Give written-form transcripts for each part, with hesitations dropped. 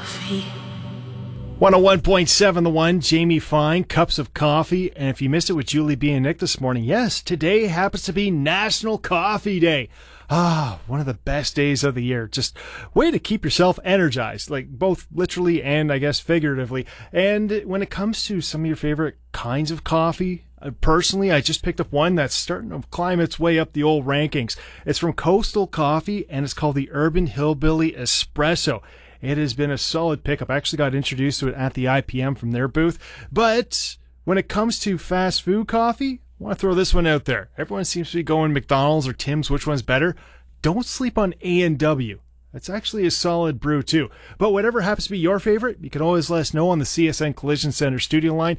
coffee. 101.7 The One, Jamie Fine, Cups of Coffee. And if you missed it with Julie B. and Nick this morning, yes, today happens to be National Coffee Day. One of the best days of the year. Just way to keep yourself energized, like both literally and I guess figuratively. And when it comes to some of your favorite kinds of coffee, personally, I just picked up one that's starting to climb its way up the old rankings. It's from Coastal Coffee, and it's called the Urban Hillbilly Espresso. It has been a solid pickup. I actually got introduced to it at the IPM from their booth. But when it comes to fast food coffee, I want to throw this one out there. Everyone seems to be going McDonald's or Tim's. Which one's better? Don't sleep on A&W. That's actually a solid brew too. But whatever happens to be your favorite, you can always let us know on the CSN Collision Center studio line,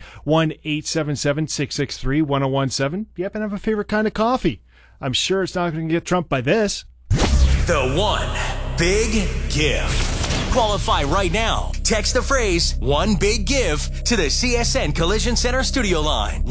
1-877-663-1017. You happen to have a favorite kind of coffee. I'm sure it's not going to get trumped by this. The One Big Give. Qualify right now. Text the phrase "One Big Give" to the CSN Collision Center studio line,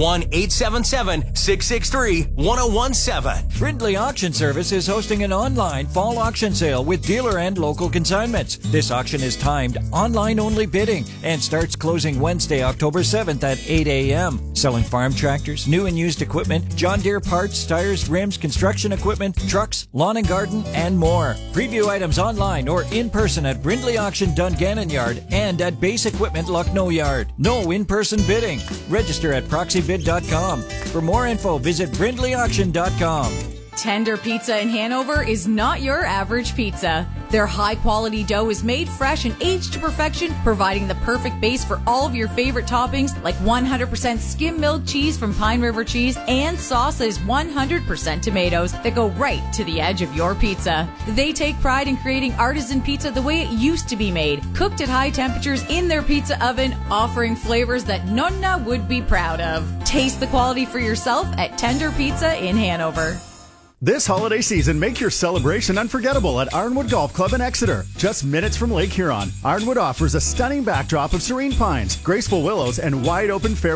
1-877-663-1017. Brindley Auction Service is hosting an online fall auction sale with dealer and local consignments. This auction is timed online-only bidding and starts closing Wednesday, October 7th at 8 a.m. Selling farm tractors, new and used equipment, John Deere parts, tires, rims, construction equipment, trucks, lawn and garden, and more. Preview items online or in person at Brindley Auction Dungannon Yard and at Base Equipment Lucknow Yard. No in-person bidding. Register at proxybid.com. For more info, visit brindleyauction.com. Tender Pizza in Hanover is not your average pizza. Their high-quality dough is made fresh and aged to perfection, providing the perfect base for all of your favorite toppings like 100% skim-milled cheese from Pine River Cheese and sauce that is 100% tomatoes that go right to the edge of your pizza. They take pride in creating artisan pizza the way it used to be made, cooked at high temperatures in their pizza oven, offering flavors that Nonna would be proud of. Taste the quality for yourself at Tender Pizza in Hanover. This holiday season, make your celebration unforgettable at Arnwood Golf Club in Exeter. Just minutes from Lake Huron, Arnwood offers a stunning backdrop of serene pines, graceful willows, and wide open fairways.